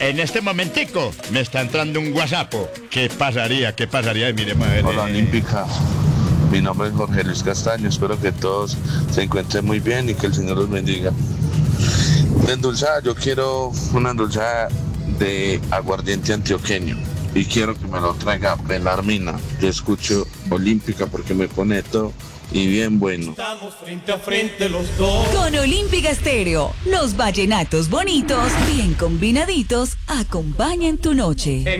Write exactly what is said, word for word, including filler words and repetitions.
en este momentico me está entrando un WhatsApp. ¿Qué pasaría? ¿Qué pasaría? Y miremos a ver. Hola, eh, Olímpica. Mi nombre es Jorge Luis Castaño. Espero que todos se encuentren muy bien y que el Señor los bendiga. De endulzada, yo quiero una endulzada de aguardiente antioqueño. Y quiero que me lo traiga Belarmina. Yo escucho Olímpica porque me pone todo y bien bueno. Estamos frente a frente los dos. Con Olímpica Estéreo, los vallenatos bonitos, bien combinaditos, acompañan tu noche.